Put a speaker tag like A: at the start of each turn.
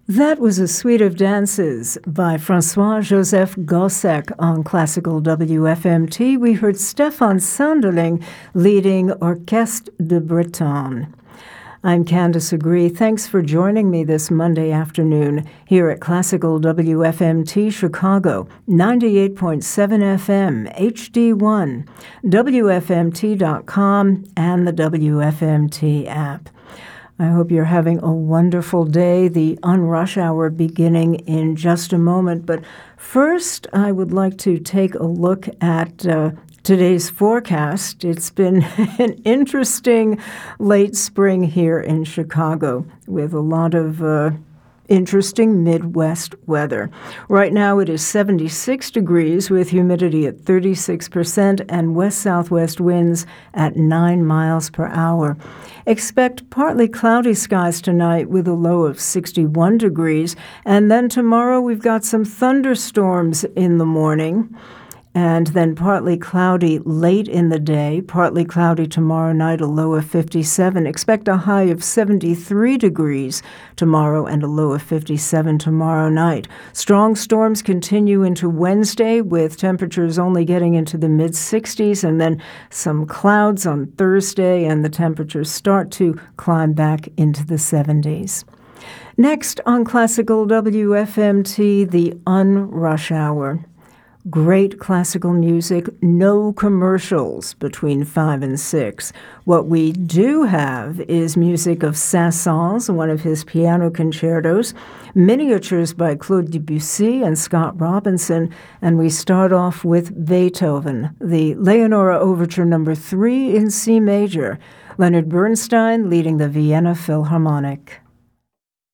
A: That was a suite of dances by François-Joseph Gossec on Classical WFMT. We heard Stefan Sanderling leading Orchestre de Bretagne. I'm Candice Agree. Thanks for joining me this Monday afternoon here at Classical WFMT Chicago, 98.7 FM, HD1, WFMT.com, and the WFMT app. I hope you're having a wonderful day, the Unrush Hour beginning in just a moment. But first, I would like to take a look at today's forecast. It's been an interesting late spring here in Chicago with a lot of interesting Midwest weather. Right now it is 76 degrees with humidity at 36% and west-southwest winds at 9 miles per hour. Expect partly cloudy skies tonight with a low of 61 degrees. And then tomorrow we've got some thunderstorms in the morning. And then partly cloudy late in the day, partly cloudy tomorrow night, a low of 57. Expect a high of 73 degrees tomorrow and a low of 57 tomorrow night. Strong storms continue into Wednesday with temperatures only getting into the mid-60s and then some clouds on Thursday and the temperatures start to climb back into the 70s. Next on Classical WFMT, the Unrush Hour. Great classical music, no commercials between 5 and 6. What we do have is music of Saint-Saëns, one of his piano concertos, miniatures by Claude Debussy and Scott Robinson, and we start off with Beethoven, the Leonora Overture No. 3 in C major, Leonard Bernstein leading the Vienna Philharmonic.